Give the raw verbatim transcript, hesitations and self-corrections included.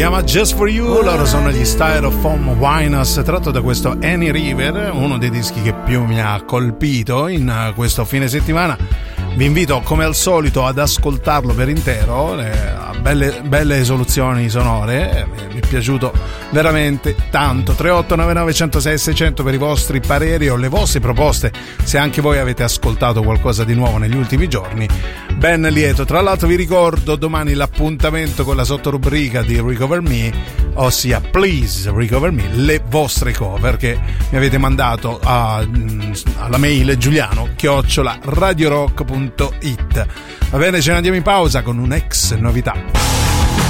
chiama Just For You, loro sono gli Styrofoam Winos, tratto da questo Annie River, uno dei dischi che più mi ha colpito in questo fine settimana. Vi invito come al solito ad ascoltarlo per intero, le, belle, belle soluzioni sonore, mi è piaciuto veramente tanto. Tre otto nove nove uno zero sei sei zero zero per i vostri pareri o le vostre proposte, se anche voi avete ascoltato qualcosa di nuovo negli ultimi giorni, ben lieto. Tra l'altro vi ricordo domani l'appuntamento con la sottorubrica di Recover Me, ossia Please Recover Me, le vostre cover che mi avete mandato a, alla mail giuliano chiocciola radiorock punto it. Va bene, ce ne andiamo in pausa con un'ex novità.